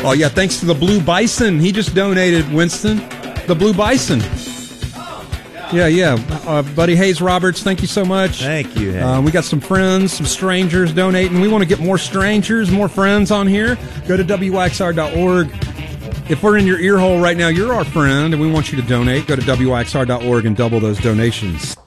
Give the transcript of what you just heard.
Oh, yeah, thanks to the Blue Bison. He just donated, Winston. The Blue Bison. Yeah. Buddy Hayes Roberts, thank you so much. Thank you, Hayes. We got some friends, some strangers donating. We want to get more strangers, more friends on here. Go to WYXR.org. If we're in your ear hole right now, you're our friend, and we want you to donate. Go to WYXR.org and double those donations.